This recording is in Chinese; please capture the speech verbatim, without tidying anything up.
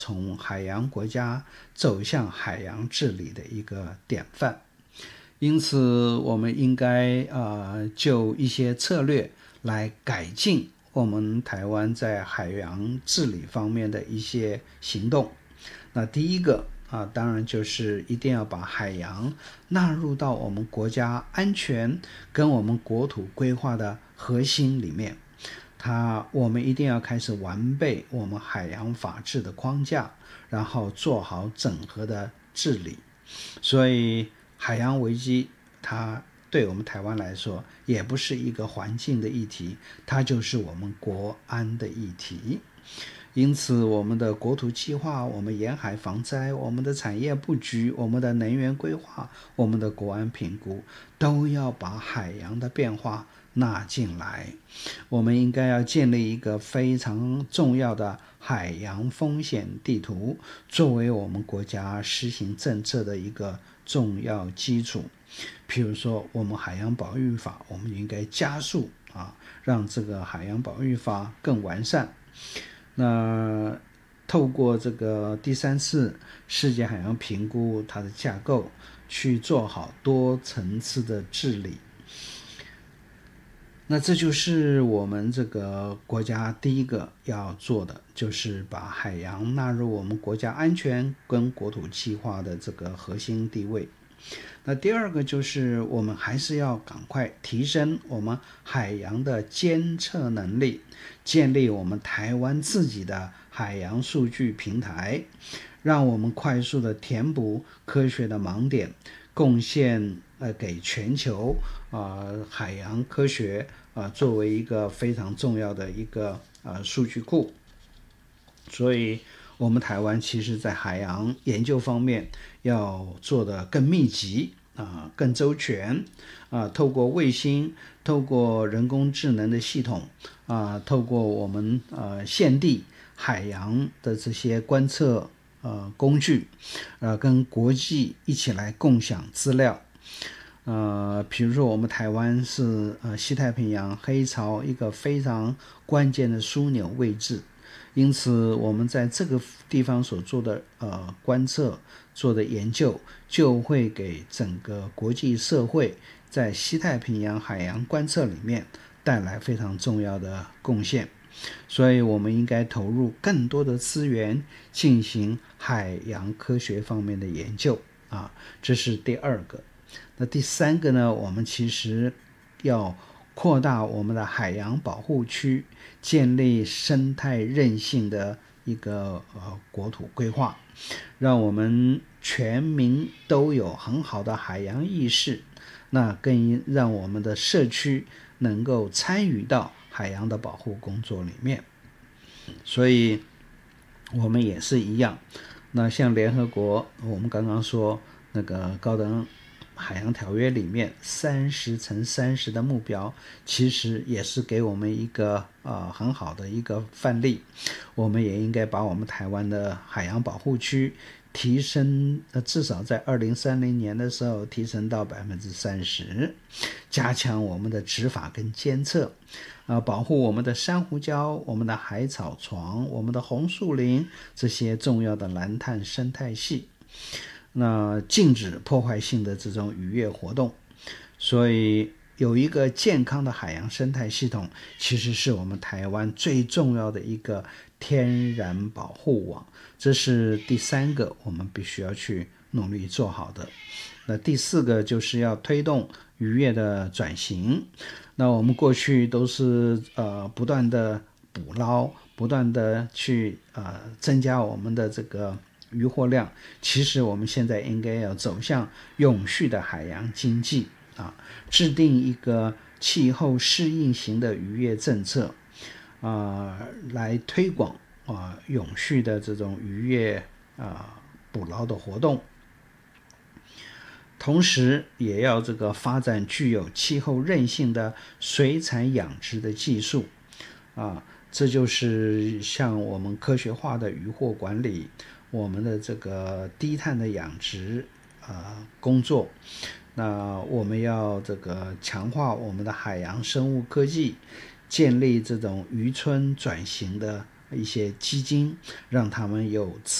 从海洋国家走向海洋治理的一个典范。因此我们应该呃就一些策略来改进我们台湾在海洋治理方面的一些行动。那第一个啊，当然就是一定要把海洋纳入到我们国家安全跟我们国土规划的核心里面。它我们一定要开始完备我们海洋法治的框架，然后做好整合的治理。所以海洋危机它对我们台湾来说也不是一个环境的议题，它就是我们国安的议题。因此我们的国土计划，我们沿海防灾，我们的产业布局，我们的能源规划，我们的国安评估，都要把海洋的变化纳进来。我们应该要建立一个非常重要的海洋风险地图，作为我们国家施行政策的一个重要基础。譬如说我们海洋保育法，我们应该加速啊，让这个海洋保育法更完善。那透过这个第三次世界海洋评估它的架构，去做好多层次的治理。那这就是我们这个国家第一个要做的，就是把海洋纳入我们国家安全跟国土计划的这个核心地位。那第二个就是我们还是要赶快提升我们海洋的监测能力，建立我们台湾自己的海洋数据平台，让我们快速的填补科学的盲点，贡献呃给全球啊、呃、海洋科学啊、呃、作为一个非常重要的一个呃数据库。所以我们台湾其实在海洋研究方面要做得更密集啊、呃，更周全啊、呃，透过卫星，透过人工智能的系统啊、呃，透过我们呃现地海洋的这些观测呃工具，呃，跟国际一起来共享资料。呃，比如说我们台湾是呃西太平洋黑潮一个非常关键的枢纽位置。因此我们在这个地方所做的呃观测做的研究，就会给整个国际社会在西太平洋海洋观测里面带来非常重要的贡献。所以我们应该投入更多的资源进行海洋科学方面的研究啊，这是第二个。那第三个呢，我们其实要扩大我们的海洋保护区，建立生态韧性的一个呃国土规划，让我们全民都有很好的海洋意识，那更让我们的社区能够参与到海洋的保护工作里面。所以我们也是一样，那像联合国我们刚刚说那个高等海洋条约里面三十乘三十的目标，其实也是给我们一个呃很好的一个范例。我们也应该把我们台湾的海洋保护区提升，呃，至少在二零三零年的时候提升到百分之三十，加强我们的执法跟监测，呃，保护我们的珊瑚礁、我们的海草床、我们的红树林这些重要的蓝碳生态系。那禁止破坏性的这种渔业活动。所以有一个健康的海洋生态系统，其实是我们台湾最重要的一个天然保护网。这是第三个我们必须要去努力做好的。那第四个就是要推动渔业的转型。那我们过去都是呃不断的捕捞，不断的去呃增加我们的这个渔获量，其实我们现在应该要走向永续的海洋经济啊，制定一个气候适应型的渔业政策啊，来推广啊永续的这种渔业啊捕捞的活动。同时也要这个发展具有气候韧性的水产养殖的技术啊，这就是像我们科学化的渔获管理，我们的这个低碳的养殖呃工作。那我们要这个强化我们的海洋生物科技，建立这种渔村转型的一些基金，让他们有自